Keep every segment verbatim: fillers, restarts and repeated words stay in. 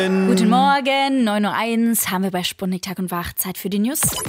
Guten Morgen, neun Uhr eins haben wir bei Sputnik Tag und Wach. Zeit für die News. M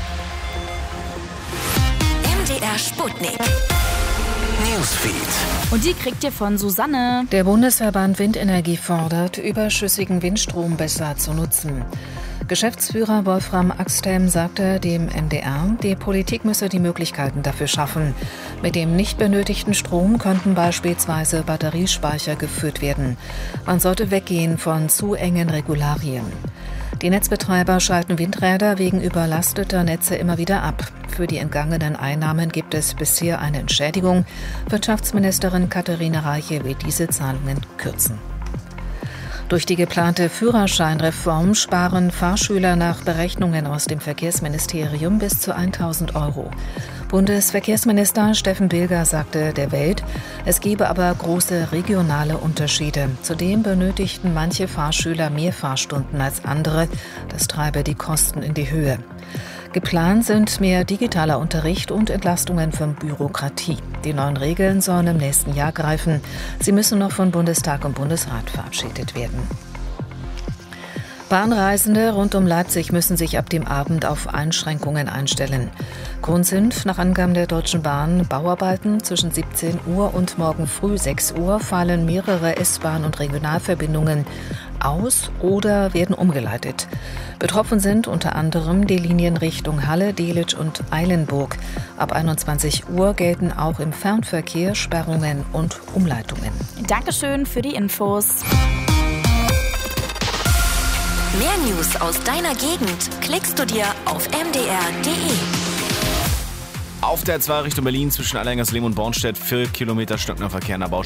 D R Sputnik. Newsfeed. Und die kriegt ihr von Susanne. Der Bundesverband Windenergie fordert, überschüssigen Windstrom besser zu nutzen. Geschäftsführer Wolfram Axthelm sagte dem M D R, die Politik müsse die Möglichkeiten dafür schaffen. Mit dem nicht benötigten Strom könnten beispielsweise Batteriespeicher geführt werden. Man sollte weggehen von zu engen Regularien. Die Netzbetreiber schalten Windräder wegen überlasteter Netze immer wieder ab. Für die entgangenen Einnahmen gibt es bisher eine Entschädigung. Wirtschaftsministerin Katharina Reiche will diese Zahlungen kürzen. Durch die geplante Führerscheinreform sparen Fahrschüler nach Berechnungen aus dem Verkehrsministerium bis zu tausend Euro. Bundesverkehrsminister Steffen Bilger sagte der Welt, es gebe aber große regionale Unterschiede. Zudem benötigten manche Fahrschüler mehr Fahrstunden als andere. Das treibe die Kosten in die Höhe. Geplant sind mehr digitaler Unterricht und Entlastungen von Bürokratie. Die neuen Regeln sollen im nächsten Jahr greifen. Sie müssen noch von Bundestag und Bundesrat verabschiedet werden. Bahnreisende rund um Leipzig müssen sich ab dem Abend auf Einschränkungen einstellen. Grund sind nach Angaben der Deutschen Bahn Bauarbeiten. Zwischen siebzehn Uhr und morgen früh sechs Uhr fallen mehrere S-Bahn- und Regionalverbindungen aus oder werden umgeleitet. Betroffen sind unter anderem die Linien Richtung Halle, Delitzsch und Eilenburg. Ab einundzwanzig Uhr gelten auch im Fernverkehr Sperrungen und Umleitungen. Dankeschön für die Infos. Mehr News aus deiner Gegend klickst du dir auf m d r punkt d e. Auf der zwei Richtung Berlin zwischen Allerhengersleben und Bornstedt vier Kilometer stockender Verkehr in der Baustelle.